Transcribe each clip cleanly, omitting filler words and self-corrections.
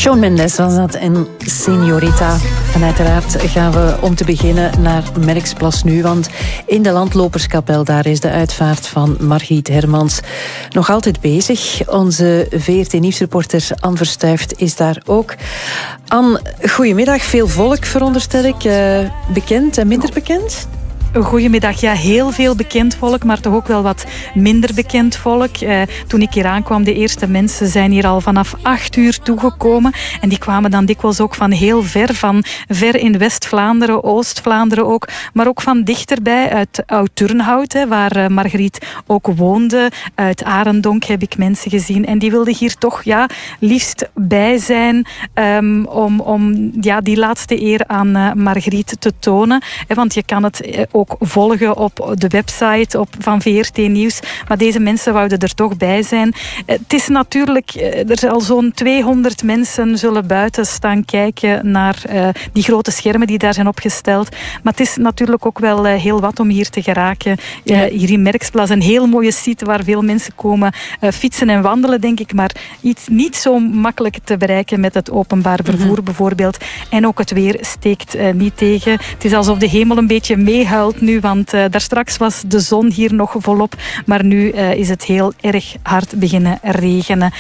Shawn Mendes was dat en Señorita. En uiteraard gaan we om te beginnen naar Merksplas nu, want in de landloperskapel daar is de uitvaart van Margriet Hermans nog altijd bezig. Onze VRT-nieuwsreporter Anne Verstuift is daar ook. Anne, goedemiddag. Veel volk, veronderstel ik. Bekend en minder bekend? Goedemiddag. Ja, heel veel bekend volk, maar toch ook wel wat minder bekend volk. Toen ik hier aankwam, de eerste mensen zijn hier al vanaf 8 uur toegekomen. En die kwamen dan dikwijls ook van heel ver, van ver in West-Vlaanderen, Oost-Vlaanderen ook. Maar ook van dichterbij, uit Oud-Turnhout, waar Margriet ook woonde. Uit Arendonk heb ik mensen gezien. En die wilden hier toch liefst bij zijn om die laatste eer aan Margriet te tonen. Want je kan het ook volgen op de website van VRT Nieuws. Maar deze mensen wouden er toch bij zijn. Het is natuurlijk, er zal zo'n 200 mensen zullen buiten staan kijken naar die grote schermen die daar zijn opgesteld. Maar het is natuurlijk ook wel heel wat om hier te geraken. Hier in Merksplas, een heel mooie site waar veel mensen komen fietsen en wandelen, denk ik. Maar iets niet zo makkelijk te bereiken met het openbaar vervoer bijvoorbeeld. En ook het weer steekt niet tegen. Het is alsof de hemel een beetje meehuilt nu, want daar straks was de zon hier nog volop, maar nu is het heel erg hard beginnen regenen.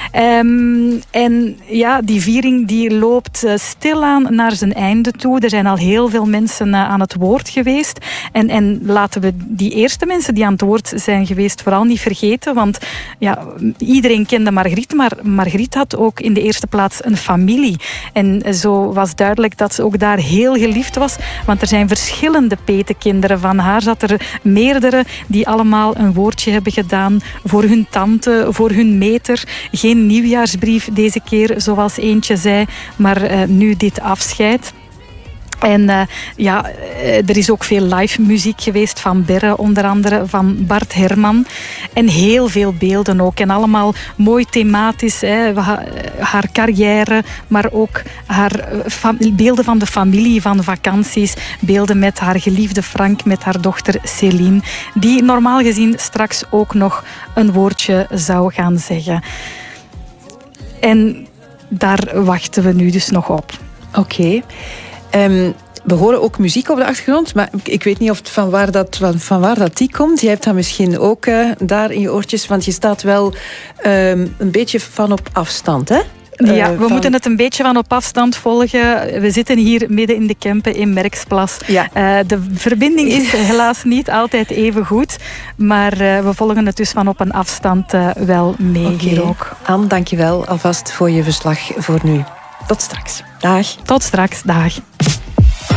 En ja, die viering die loopt stilaan naar zijn einde toe. Er zijn al heel veel mensen aan het woord geweest. En laten we die eerste mensen die aan het woord zijn geweest vooral niet vergeten, want ja, iedereen kende Margriet, maar Margriet had ook in de eerste plaats een familie. En zo was duidelijk dat ze ook daar heel geliefd was, want er zijn verschillende petekinderen van haar. Zat er meerdere die allemaal een woordje hebben gedaan voor hun tante, voor hun meter. Geen nieuwjaarsbrief deze keer, zoals eentje zei, maar nu dit afscheid. En er is ook veel live muziek geweest van Berre, onder andere van Bart Herman. En heel veel beelden ook. En allemaal mooi thematisch. Haar carrière, maar ook haar beelden van de familie, van vakanties. Beelden met haar geliefde Frank, met haar dochter Céline. Die normaal gezien straks ook nog een woordje zou gaan zeggen. En daar wachten we nu dus nog op. Oké. We horen ook muziek op de achtergrond, maar ik weet niet van waar dat die komt. Je hebt dat misschien ook daar in je oortjes, want je staat wel een beetje van op afstand, hè? Ja, we moeten het een beetje van op afstand volgen. We zitten hier midden in de Kempen in Merksplas. Ja. De verbinding is helaas niet altijd even goed, maar we volgen het dus van op een afstand wel mee hier ook. Anne, dankjewel alvast voor je verslag voor nu. Tot straks. Dag. Tot straks. Dag.